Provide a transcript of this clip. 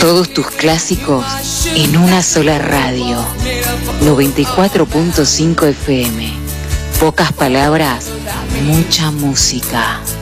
Todos tus clásicos en una sola radio. 94.5 FM. Pocas palabras, mucha música.